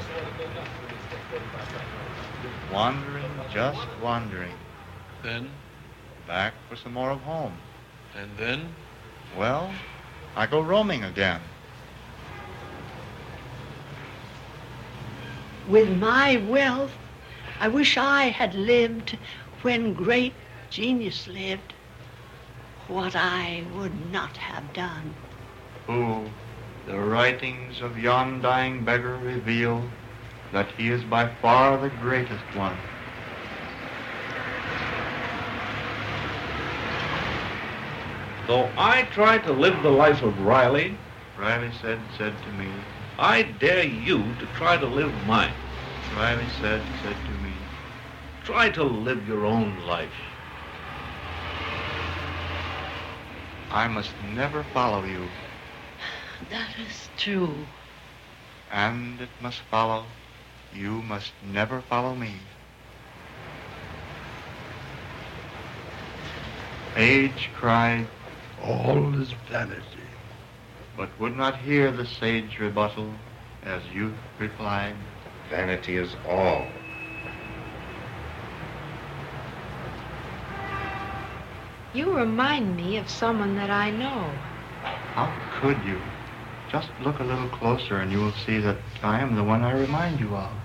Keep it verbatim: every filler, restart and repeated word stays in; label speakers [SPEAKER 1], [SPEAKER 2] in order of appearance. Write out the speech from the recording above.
[SPEAKER 1] Wandering, just wandering.
[SPEAKER 2] Then?
[SPEAKER 1] Back for some more of home.
[SPEAKER 2] And then?
[SPEAKER 1] Well, I go roaming again.
[SPEAKER 3] With my wealth, I wish I had lived when great genius lived. What I would not have done.
[SPEAKER 1] Who, the writings of yon dying beggar reveal that he is by far the greatest one.
[SPEAKER 4] Though I try to live the life of Riley,
[SPEAKER 1] Riley said, said to me,
[SPEAKER 4] I dare you to try to live mine.
[SPEAKER 1] Riley said, said to me,
[SPEAKER 4] try to live your own life.
[SPEAKER 1] I must never follow you.
[SPEAKER 3] That is true.
[SPEAKER 1] And it must follow, you must never follow me. Age cried,
[SPEAKER 5] all is vanity.
[SPEAKER 1] But would not hear the sage rebuttal, as youth replied,
[SPEAKER 6] vanity is all.
[SPEAKER 7] You remind me of someone that I know.
[SPEAKER 1] How could you? Just look a little closer and you will see that I am the one I remind you of.